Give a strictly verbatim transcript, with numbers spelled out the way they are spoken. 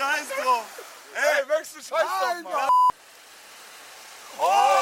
Scheiß drauf. Ey, Ey, möchtest du Scheiß drauf, Mann? Oh!